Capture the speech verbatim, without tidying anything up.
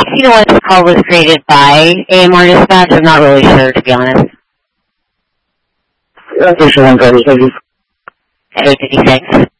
you know what this call was created by A M R Dispatch? I'm not really sure, to be honest. Yeah, station one thirty, thank you. eight fifty-six.